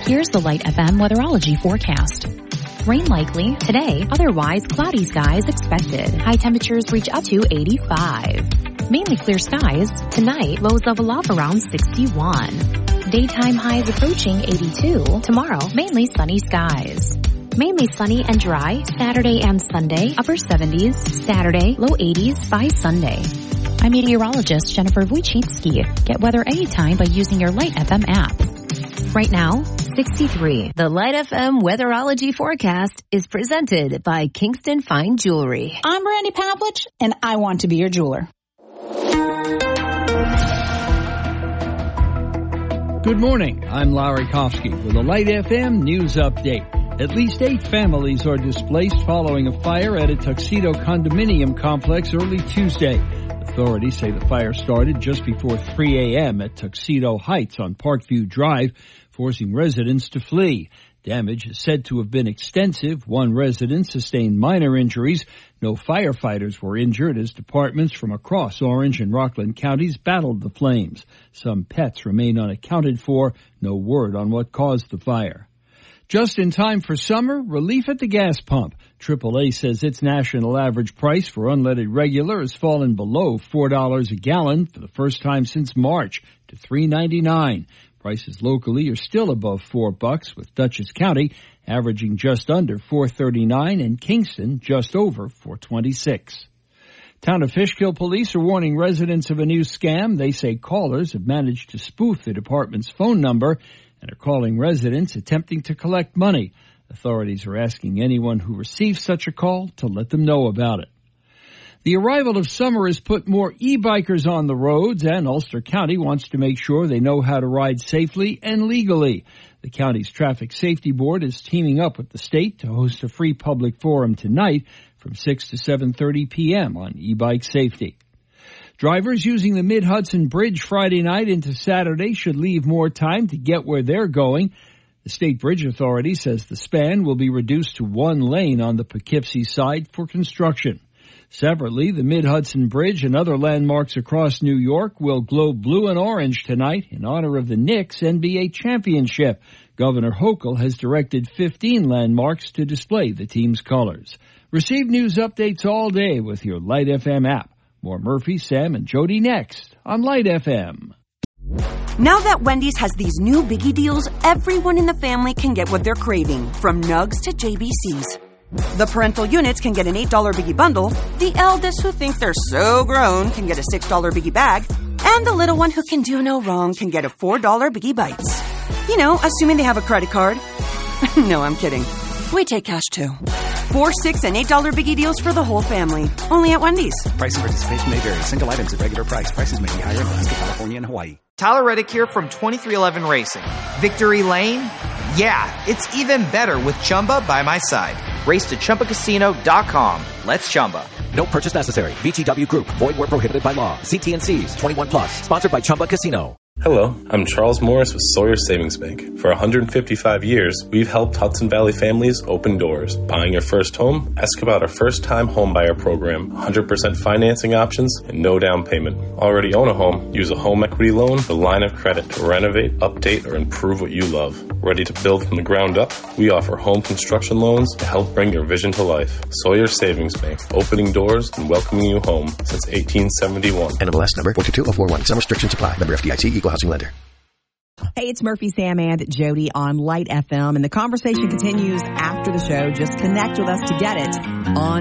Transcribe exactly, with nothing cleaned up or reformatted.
Here's the Light F M weatherology forecast. Rain likely today, otherwise cloudy skies expected. High temperatures reach up to eighty-five. Mainly clear skies. Tonight, lows level off around sixty-one. Daytime highs approaching eighty-two. Tomorrow, mainly sunny skies. Mainly sunny and dry Saturday and Sunday, upper seventies. Saturday, low eighties by Sunday. I'm meteorologist Jennifer Wojcicki. Get weather anytime by using your Light F M app. Right now, sixty-three. The Light F M weatherology forecast is presented by Kingston Fine Jewelry. I'm Brandy Pavlich, and I want to be your jeweler. Good morning. I'm Larry Kofsky with a Light F M news update. At least eight families are displaced following a fire at a Tuxedo condominium complex early Tuesday. Authorities say the fire started just before three a.m. at Tuxedo Heights on Parkview Drive, forcing residents to flee. Damage is said to have been extensive. One resident sustained minor injuries. No firefighters were injured as departments from across Orange and Rockland counties battled the flames. Some pets remain unaccounted for. No word on what caused the fire. Just in time for summer, relief at the gas pump. triple A says its national average price for unleaded regular has fallen below four dollars a gallon for the first time since March to three ninety-nine. Prices locally are still above four bucks, with Dutchess County averaging just under four thirty-nine and Kingston just over four twenty-six. Town of Fishkill police are warning residents of a new scam. They say callers have managed to spoof the department's phone number and are calling residents attempting to collect money. Authorities are asking anyone who receives such a call to let them know about it. The arrival of summer has put more e-bikers on the roads, and Ulster County wants to make sure they know how to ride safely and legally. The county's Traffic Safety Board is teaming up with the state to host a free public forum tonight from six to seven thirty p.m. on e-bike safety. Drivers using the Mid-Hudson Bridge Friday night into Saturday should leave more time to get where they're going. The State Bridge Authority says the span will be reduced to one lane on the Poughkeepsie side for construction. Separately, the Mid-Hudson Bridge and other landmarks across New York will glow blue and orange tonight in honor of the Knicks N B A championship. Governor Hochul has directed fifteen landmarks to display the team's colors. Receive news updates all day with your Light F M app. More Murphy, Sam, and Jody next on Light F M. Now that Wendy's has these new biggie deals, everyone in the family can get what they're craving, from nugs to J B Cs. The parental units can get an eight dollar biggie bundle, the eldest who think they're so grown can get a six dollar biggie bag, and the little one who can do no wrong can get a four dollar biggie bites. You know, assuming they have a credit card. No, I'm kidding. We take cash too. Four, six, and eight dollar biggie deals for the whole family. Only at Wendy's. Price and participation may vary. Single items at regular price. Prices may be higher in Alaska, California, and Hawaii. Tyler Reddick here from twenty-three eleven Racing. Victory Lane? Yeah, it's even better with Chumba by my side. Race to Chumba Casino dot com. Let's Chumba. No purchase necessary. V G W Group. Void where prohibited by law. See T N Cs. twenty-one plus. Sponsored by Chumba Casino. Hello, I'm Charles Morris with Sawyer Savings Bank. For one hundred fifty-five years, we've helped Hudson Valley families open doors. Buying your first home? Ask about our first-time homebuyer program, one hundred percent financing options, and no down payment. Already own a home? Use a home equity loan, the line of credit to renovate, update, or improve what you love. Ready to build from the ground up? We offer home construction loans to help bring your vision to life. Sawyer Savings Bank, opening doors and welcoming you home since eighteen seventy-one. N M L S number four two two zero four one. Some restrictions apply. Member F D I C, Equal Housing Lender. Hey, it's Murphy, Sam, and Jody on Light F M, and the conversation continues after the show. Just connect with us to get it on